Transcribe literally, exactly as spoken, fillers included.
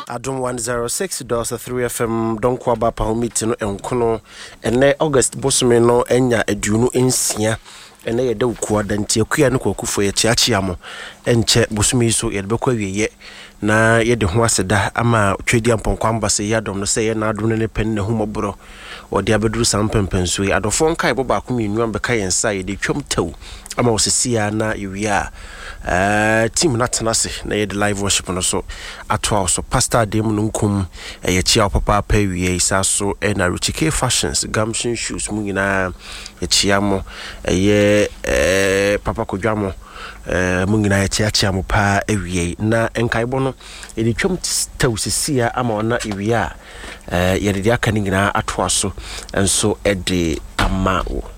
Adom one oh six point three F M don kwa ba pa homiti no enkono ene August bosome no enya aduonu ensia ene ye da ukua danti akua no kwakufo ye chiachia mo enche bosome so ye bekwa wieye na ye de ho aseda ama twedi amponkwa mbase ye adom no se ye na adom ne pen ne humobro odi abeduru sampempenso ye adofo nkai bo ba ko mienu ambeka ye nsa ye de twam taw ama osisia na yewia Uh, team natanase na ye de live worship no so atwa so pastor dem no nkum ye chia papa pa wie isa so e na Richike Fashions gamshin shoes mu nyina ye chia mo ye eh papa kodwamo eh mu nyina ye chia chia mo pa ewie na enkaibo no ye de twam tawsisia ama ona ewie a eh ye de aka nyina atwa so enso e de ama